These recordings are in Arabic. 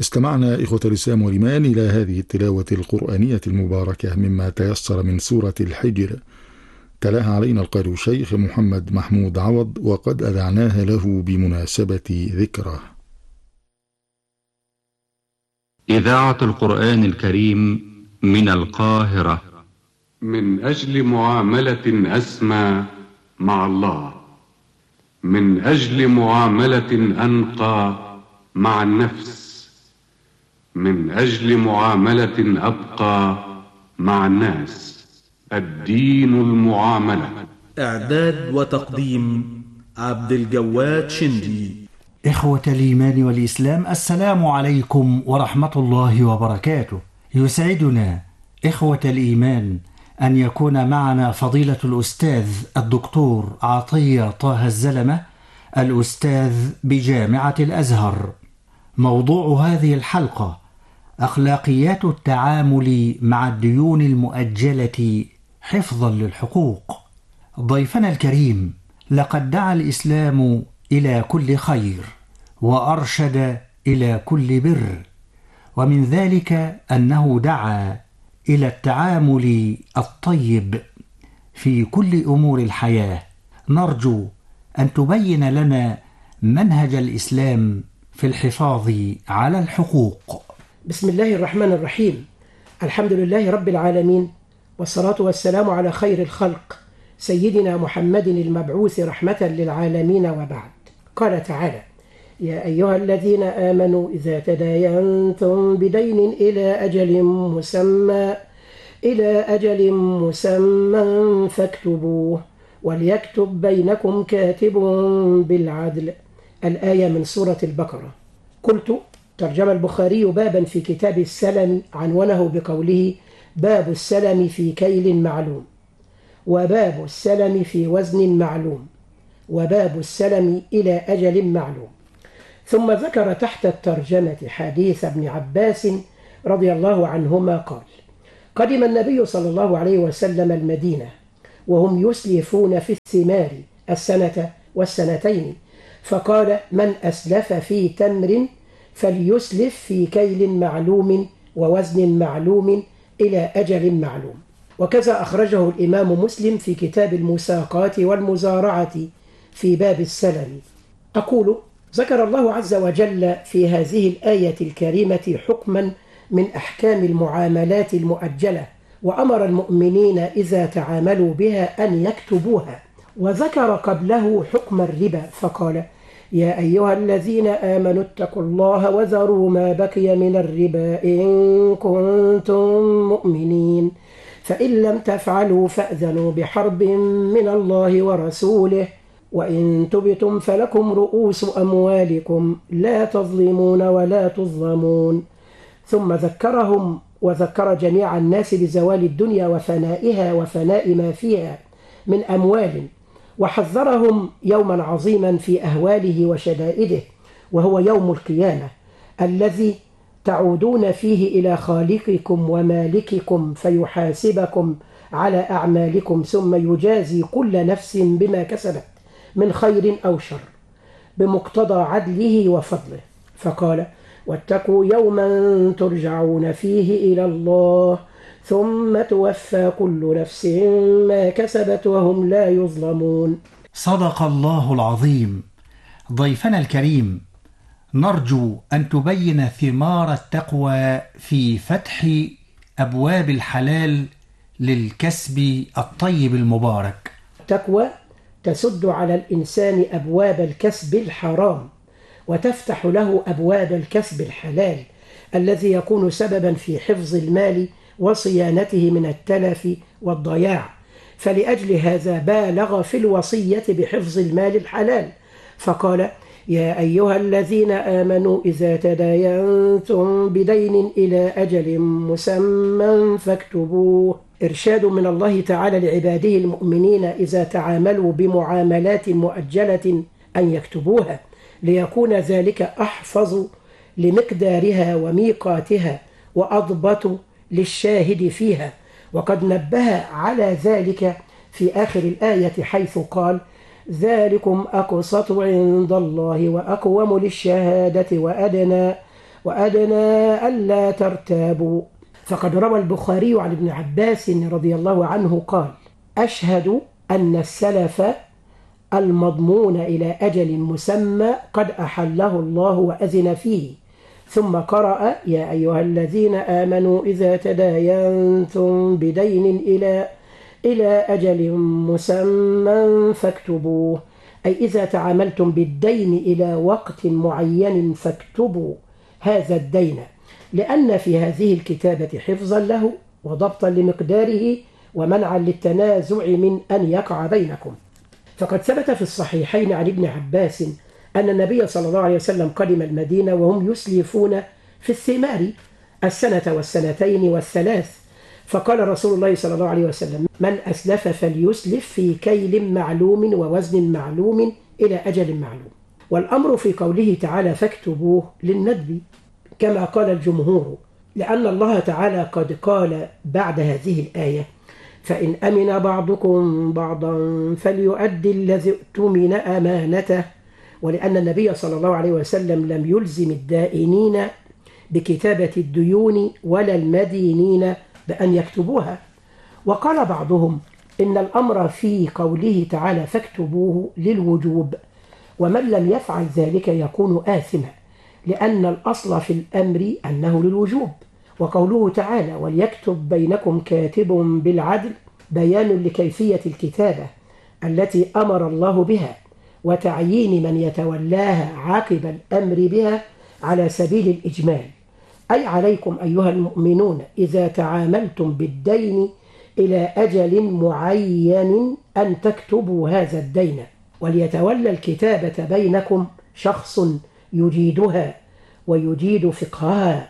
استمعنا إخوة الإسلام والإيمان إلى هذه التلاوة القرآنية المباركة مما تيسر من سورة الحجر، تلاها علينا القارئ الشيخ محمد محمود عوض، وقد أذعناها له بمناسبة ذكره. إذاعة القرآن الكريم من القاهرة، من أجل معاملة أسمى مع الله، من أجل معاملة أنقى مع النفس، من أجل معاملة أبقى مع الناس. الدين المعاملة. إعداد وتقديم عبد الجواد شندي. إخوة الإيمان والإسلام، السلام عليكم ورحمة الله وبركاته. يسعدنا إخوة الإيمان أن يكون معنا فضيلة الأستاذ الدكتور عطية طه الزلمة، الأستاذ بجامعة الأزهر. موضوع هذه الحلقة أخلاقيات التعامل مع الديون المؤجلة حفظا للحقوق. ضيفنا الكريم، لقد دعا الإسلام إلى كل خير وأرشد إلى كل بر، ومن ذلك أنه دعا إلى التعامل الطيب في كل أمور الحياة. نرجو أن تبين لنا منهج الإسلام في الحفاظ على الحقوق. بسم الله الرحمن الرحيم. الحمد لله رب العالمين، والصلاة والسلام على خير الخلق سيدنا محمد المبعوث رحمة للعالمين، وبعد. قال تعالى: يا أيها الذين آمنوا إذا تداينتم بدين إلى أجل مسمى فاكتبوه وليكتب بينكم كاتب بالعدل. الآية من سورة البقرة. قلت: ترجم البخاري بابا في كتاب السلم عنونه بقوله: باب السلم في كيل معلوم، وباب السلم في وزن معلوم، وباب السلم إلى أجل معلوم. ثم ذكر تحت الترجمة حديث ابن عباس رضي الله عنهما قال: قدم النبي صلى الله عليه وسلم المدينة وهم يسلفون في الثمار السنة والسنتين، فقال: من أسلف في تمر فليسلف في كيل معلوم ووزن معلوم إلى أجل معلوم. وكذا أخرجه الإمام مسلم في كتاب المساقات والمزارعة في باب السلم. أقول: ذكر الله عز وجل في هذه الآية الكريمة حكما من أحكام المعاملات المؤجلة، وأمر المؤمنين إذا تعاملوا بها أن يكتبوها، وذكر قبله حكم الربا فقال: يا أيها الذين آمنوا اتقوا الله وذروا ما بقي من الربا إن كنتم مؤمنين، فإن لم تفعلوا فأذنوا بحرب من الله ورسوله، وإن تبتم فلكم رؤوس أموالكم لا تظلمون ولا تظلمون. ثم ذكرهم وذكر جميع الناس بزوال الدنيا وفنائها وفناء ما فيها من أموال، وحذرهم يوما عظيما في أهواله وشدائده، وهو يوم القيامة الذي تعودون فيه إلى خالقكم ومالككم فيحاسبكم على أعمالكم، ثم يجازي كل نفس بما كسبت من خير أو شر بمقتضى عدله وفضله. فقال: واتقوا يوما ترجعون فيه إلى الله ثم توفى كل نفس ما كسبت وهم لا يظلمون. صدق الله العظيم. ضيفنا الكريم، نرجو أن تبين ثمار التقوى في فتح أبواب الحلال للكسب الطيب المبارك. التقوى تسد على الإنسان أبواب الكسب الحرام، وتفتح له أبواب الكسب الحلال الذي يكون سببا في حفظ المال وصيانته من التلف والضياع. فلأجل هذا بالغ في الوصية بحفظ المال الحلال فقال: يا أيها الذين آمنوا إذا تداينتم بدين إلى أجل مسمى فاكتبوه. إرشاد من الله تعالى لعباده المؤمنين إذا تعاملوا بمعاملات مؤجلة أن يكتبوها، ليكون ذلك أحفظ لمقدارها وميقاتها وأضبط للشاهد فيها. وقد نبه على ذلك في آخر الآية حيث قال: ذلكم أقسط عند الله وأقوم للشهادة وأدنى وأدنى ألا ترتابوا. فقد روى البخاري عن ابن عباس رضي الله عنه قال: أشهد أن السلف المضمون إلى أجل مسمى قد أحله الله وأذن فيه، ثم قرأ: يا أيها الذين آمنوا إذا تداينتم بدين إلى أجل مسمى فاكتبوه، أي إذا تعاملتم بالدين إلى وقت معين فاكتبوا هذا الدين، لأن في هذه الكتابة حفظا له وضبطا لمقداره ومنعا للتنازع من أن يقع بينكم. فقد ثبت في الصحيحين عن ابن عباس أن النبي صلى الله عليه وسلم قدم المدينة وهم يسلفون في الثمار السنة والسنتين والثلاث، فقال رسول الله صلى الله عليه وسلم: من أسلف فليسلف في كيل معلوم ووزن معلوم إلى أجل معلوم. والأمر في قوله تعالى فاكتبوه للندب كما قال الجمهور، لأن الله تعالى قد قال بعد هذه الآية: فإن أمن بعضكم بعضا فليؤدي الذي اؤتمن أمانته، ولأن النبي صلى الله عليه وسلم لم يلزم الدائنين بكتابة الديون ولا المدينين بأن يكتبوها. وقال بعضهم إن الأمر في قوله تعالى فاكتبوه للوجوب، ومن لم يفعل ذلك يكون آثما، لأن الأصل في الأمر أنه للوجوب. وقوله تعالى وليكتب بينكم كاتب بالعدل بيان لكيفية الكتابة التي أمر الله بها، وتعيين من يتولاها عقب الأمر بها على سبيل الإجمال، أي عليكم أيها المؤمنون إذا تعاملتم بالدين إلى أجل معين أن تكتبوا هذا الدين، وليتولى الكتابة بينكم شخص يجيدها ويجيد فقهها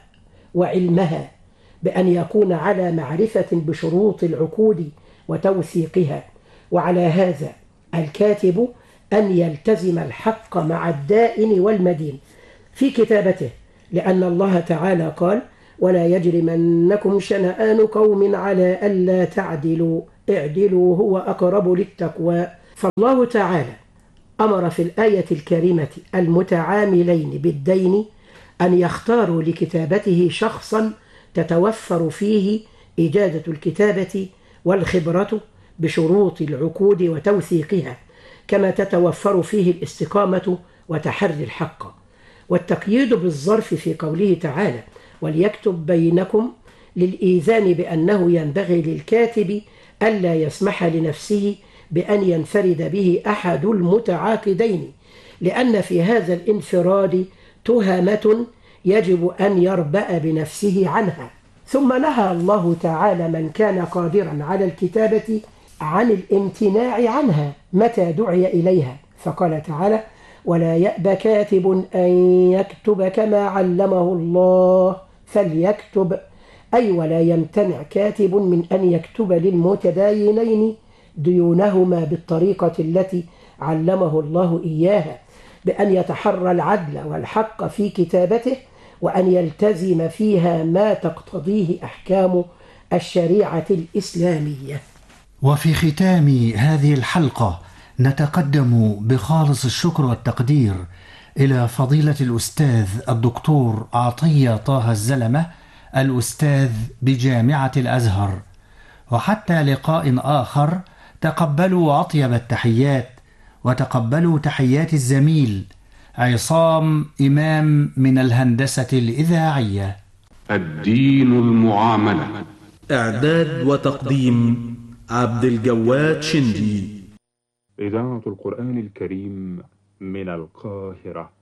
وعلمها، بأن يكون على معرفة بشروط العقود وتوثيقها. وعلى هذا الكاتب أن يلتزم الحق مع الدائن والمدين في كتابته، لأن الله تعالى قال: ولا يجرمنكم شنآن قوم على ألا تعدلوا اعدلوا هو أقرب للتقوى. فالله تعالى أمر في الآية الكريمة المتعاملين بالدين أن يختاروا لكتابته شخصا تتوفر فيه إجازة الكتابة والخبرة بشروط العقود وتوثيقها، كما تتوفر فيه الاستقامة وتحري الحق. والتقييد بالظرف في قوله تعالى وليكتب بينكم للإيذان بأنه ينبغي للكاتب ألا يسمح لنفسه بأن ينفرد به أحد المتعاقدين، لأن في هذا الانفراد تهمة يجب أن يربأ بنفسه عنها. ثم نهى الله تعالى من كان قادرا على الكتابة عن الامتناع عنها متى دعي إليها، فقال تعالى: ولا يأبى كاتب أن يكتب كما علمه الله فليكتب، أي ولا يمتنع كاتب من أن يكتب للمتداينين ديونهما بالطريقة التي علمه الله إياها، بأن يتحرى العدل والحق في كتابته، وأن يلتزم فيها ما تقتضيه أحكام الشريعة الإسلامية. وفي ختام هذه الحلقة نتقدم بخالص الشكر والتقدير إلى فضيلة الأستاذ الدكتور عطية طه الزلمة، الأستاذ بجامعة الأزهر. وحتى لقاء آخر، تقبلوا أطيب التحيات، وتقبلوا تحيات الزميل عصام إمام من الهندسة الإذاعية. الدين المعاملة. إعداد وتقديم عبد الجواد شندي. إذاعة القرآن الكريم من القاهرة.